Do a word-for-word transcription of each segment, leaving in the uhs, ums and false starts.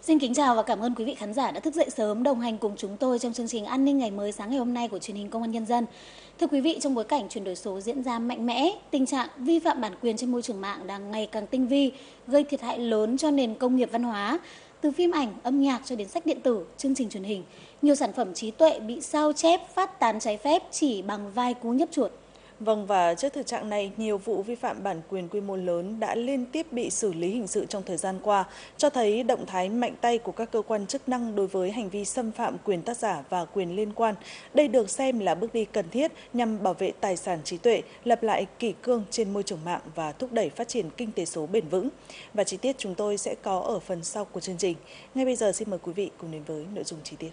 Xin kính chào và cảm ơn quý vị khán giả đã thức dậy sớm đồng hành cùng chúng tôi trong chương trình An ninh ngày mới sáng ngày hôm nay của truyền hình Công an Nhân dân. Thưa quý vị, trong bối cảnh chuyển đổi số diễn ra mạnh mẽ, tình trạng vi phạm bản quyền trên môi trường mạng đang ngày càng tinh vi, gây thiệt hại lớn cho nền công nghiệp văn hóa. Từ phim ảnh, âm nhạc cho đến sách điện tử, chương trình truyền hình, nhiều sản phẩm trí tuệ bị sao chép, phát tán trái phép chỉ bằng vài cú nhấp chuột. Vâng, và trước thực trạng này, nhiều vụ vi phạm bản quyền quy mô lớn đã liên tiếp bị xử lý hình sự trong thời gian qua, cho thấy động thái mạnh tay của các cơ quan chức năng đối với hành vi xâm phạm quyền tác giả và quyền liên quan. Đây được xem là bước đi cần thiết nhằm bảo vệ tài sản trí tuệ, lập lại kỷ cương trên môi trường mạng và thúc đẩy phát triển kinh tế số bền vững. Và chi tiết chúng tôi sẽ có ở phần sau của chương trình. Ngay bây giờ xin mời quý vị cùng đến với nội dung chi tiết.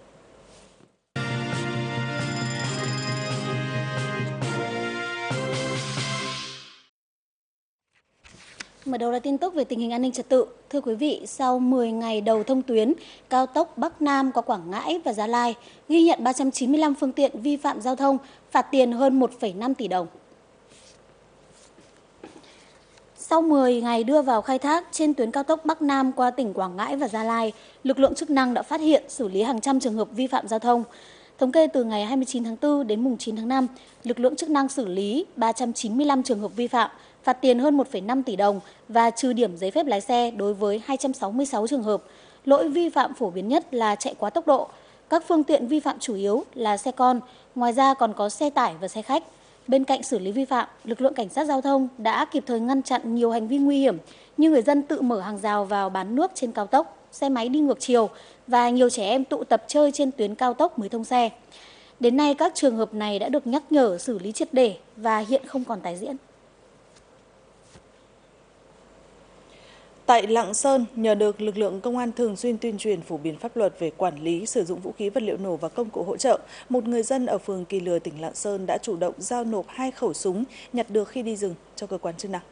Mở đầu là tin tức về tình hình an ninh trật tự. Thưa quý vị, sau mười ngày đầu thông tuyến, cao tốc Bắc Nam qua Quảng Ngãi và Gia Lai ghi nhận ba trăm chín mươi lăm phương tiện vi phạm giao thông, phạt tiền hơn một phẩy năm tỷ đồng. Sau mười ngày đưa vào khai thác, trên tuyến cao tốc Bắc Nam qua tỉnh Quảng Ngãi và Gia Lai, lực lượng chức năng đã phát hiện xử lý hàng trăm trường hợp vi phạm giao thông. Thống kê từ ngày hai mươi chín tháng tư đến mùng chín tháng năm, lực lượng chức năng xử lý ba trăm chín mươi lăm trường hợp vi phạm, phạt tiền hơn một phẩy năm tỷ đồng và trừ điểm giấy phép lái xe đối với hai trăm sáu mươi sáu trường hợp. Lỗi vi phạm phổ biến nhất là chạy quá tốc độ. Các phương tiện vi phạm chủ yếu là xe con, ngoài ra còn có xe tải và xe khách. Bên cạnh xử lý vi phạm, lực lượng cảnh sát giao thông đã kịp thời ngăn chặn nhiều hành vi nguy hiểm như người dân tự mở hàng rào vào bán nước trên cao tốc, xe máy đi ngược chiều và nhiều trẻ em tụ tập chơi trên tuyến cao tốc mới thông xe. Đến nay, các trường hợp này đã được nhắc nhở xử lý triệt để và hiện không còn tái diễn. Tại Lạng Sơn, nhờ được lực lượng công an thường xuyên tuyên truyền phổ biến pháp luật về quản lý, sử dụng vũ khí vật liệu nổ và công cụ hỗ trợ, một người dân ở phường Kỳ Lừa, tỉnh Lạng Sơn đã chủ động giao nộp hai khẩu súng nhặt được khi đi rừng cho cơ quan chức năng.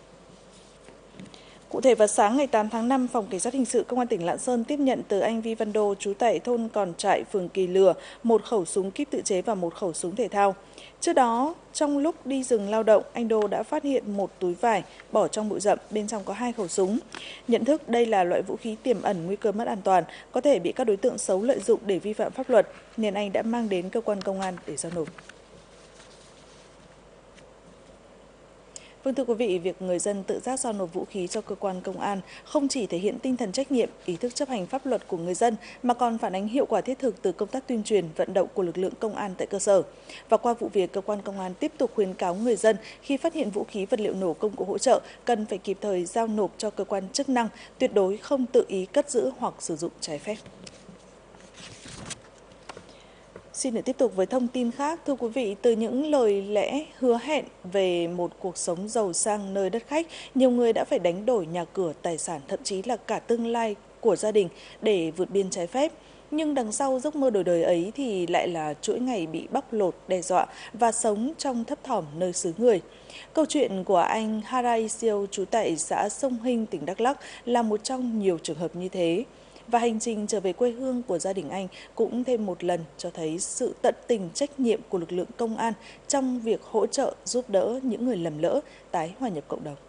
Cụ thể vào sáng ngày tám tháng năm, Phòng Cảnh sát Hình sự Công an tỉnh Lạng Sơn tiếp nhận từ anh Vi Văn Đô, trú tại thôn Còn Trại, phường Kỳ Lừa, một khẩu súng kíp tự chế và một khẩu súng thể thao. Trước đó, trong lúc đi rừng lao động, anh Đô đã phát hiện một túi vải bỏ trong bụi rậm, bên trong có hai khẩu súng. Nhận thức đây là loại vũ khí tiềm ẩn nguy cơ mất an toàn, có thể bị các đối tượng xấu lợi dụng để vi phạm pháp luật, nên anh đã mang đến cơ quan công an để giao nộp. Vâng, thưa quý vị, việc người dân tự giác giao nộp vũ khí cho cơ quan công an không chỉ thể hiện tinh thần trách nhiệm, ý thức chấp hành pháp luật của người dân, mà còn phản ánh hiệu quả thiết thực từ công tác tuyên truyền, vận động của lực lượng công an tại cơ sở. Và qua vụ việc, cơ quan công an tiếp tục khuyến cáo người dân khi phát hiện vũ khí, vật liệu nổ, công cụ hỗ trợ cần phải kịp thời giao nộp cho cơ quan chức năng, tuyệt đối không tự ý cất giữ hoặc sử dụng trái phép. Xin được tiếp tục với thông tin khác. Thưa quý vị, từ những lời lẽ hứa hẹn về một cuộc sống giàu sang nơi đất khách, nhiều người đã phải đánh đổi nhà cửa, tài sản, thậm chí là cả tương lai của gia đình để vượt biên trái phép. Nhưng đằng sau giấc mơ đổi đời ấy thì lại là chuỗi ngày bị bóc lột, đe dọa và sống trong thấp thỏm nơi xứ người. Câu chuyện của anh Harai Siêu, trú tại xã Sông Hinh, tỉnh Đắk Lắk là một trong nhiều trường hợp như thế. Và hành trình trở về quê hương của gia đình anh cũng thêm một lần cho thấy sự tận tình trách nhiệm của lực lượng công an trong việc hỗ trợ giúp đỡ những người lầm lỡ tái hòa nhập cộng đồng.